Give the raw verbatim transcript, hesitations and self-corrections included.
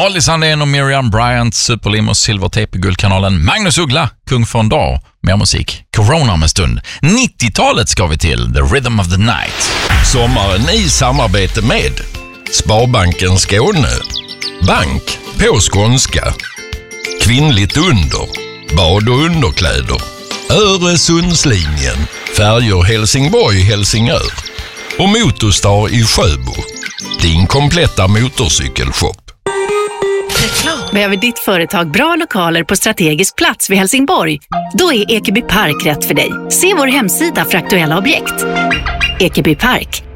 Molly Sandén och Miriam Bryant, Superlim och Silvertape i Guldkanalen. Magnus Uggla, kung för en dag. Mer musik. Corona om en stund. nittiotalet ska vi till. The Rhythm of the Night. Sommaren i samarbete med Sparbanken Skåne. Bank på skånska. Kvinnligt under. Bad och underkläder. Öresundslinjen. Färjor Helsingborg-Helsingör. Och Motorstar i Sjöbo. Din kompletta motorcykelshop. Behöver ditt företag bra lokaler på strategisk plats vid Helsingborg? Då är Ekeby Park rätt för dig. Se vår hemsida för aktuella objekt. Ekeby Park,